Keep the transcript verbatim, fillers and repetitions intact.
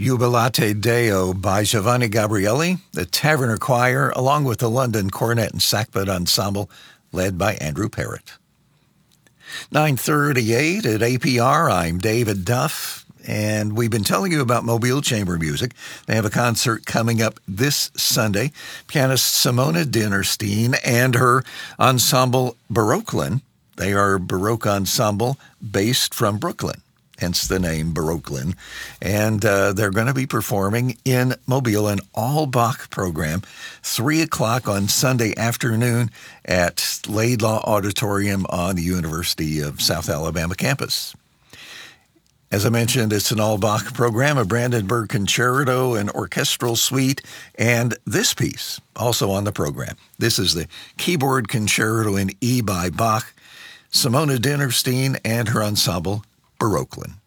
Jubilate Deo by Giovanni Gabrielli, the Taverner Choir, along with the London Cornet and Sackbut Ensemble, led by Andrew Parrott. nine thirty-eight at A P R, I'm David Duff, and we've been telling you about Mobile Chamber Music. They have a concert coming up this Sunday. Pianist Simona Dinnerstein and her ensemble Baroquelin. They are a Baroque ensemble based from Brooklyn, hence the name Baroquelin. And uh, they're going to be performing in Mobile, an all-Bach program, three o'clock on Sunday afternoon at Laidlaw Auditorium on the University of South Alabama campus. As I mentioned, it's an all-Bach program, a Brandenburg Concerto, an orchestral suite, and this piece also on the program. This is the Keyboard Concerto in E by Bach, Simona Dinnerstein and her ensemble, Baroquelin.